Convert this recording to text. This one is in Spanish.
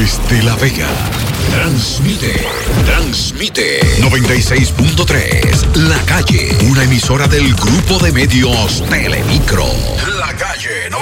Desde La Vega. Transmite 96.3 La Calle, una emisora del grupo de medios Telemicro. La Calle